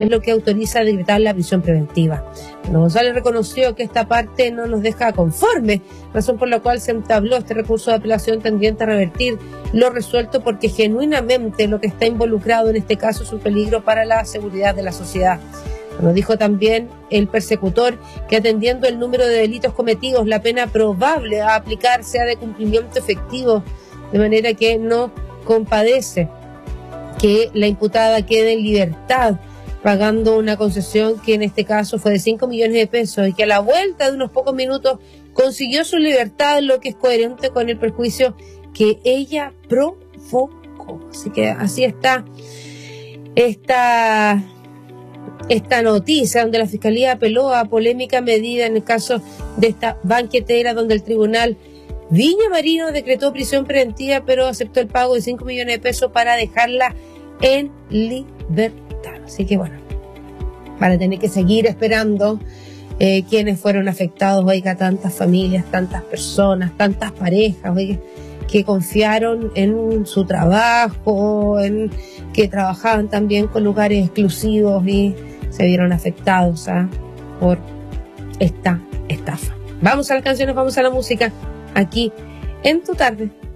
es lo que autoriza a decretar la prisión preventiva. Bueno, González reconoció que esta parte no nos deja conforme, razón por la cual se entabló este recurso de apelación tendiente a revertir lo resuelto, porque genuinamente lo que está involucrado en este caso es un peligro para la seguridad de la sociedad. Bueno, dijo también el persecutor que, atendiendo el número de delitos cometidos, la pena probable a aplicar sea de cumplimiento efectivo, de manera que no compadece que la imputada quede en libertad pagando una concesión que en este caso fue de 5 millones de pesos, y que a la vuelta de unos pocos minutos consiguió su libertad, lo que es coherente con el perjuicio que ella provocó. Así que así está esta noticia, donde la Fiscalía apeló a polémica medida en el caso de esta banquetera, donde el tribunal Viña Marino decretó prisión preventiva, pero aceptó el pago de 5 millones de pesos para dejarla en libertad. Así que bueno, van a tener que seguir esperando quienes fueron afectados. Oiga, tantas familias, tantas personas, tantas parejas, oiga, que confiaron en su trabajo, en que trabajaban también con lugares exclusivos y se vieron afectados por esta estafa. Vamos a las canciones, vamos a la música, aquí en Tu Tarde